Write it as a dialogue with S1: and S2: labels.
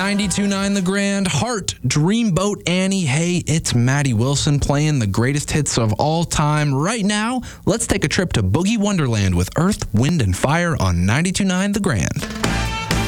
S1: 92.9 The Grand, Heart, Dreamboat Annie. Hey, it's Maddie Wilson playing the greatest hits of all time. Right now, let's take a trip to Boogie Wonderland with Earth, Wind, and Fire on 92.9 The Grand.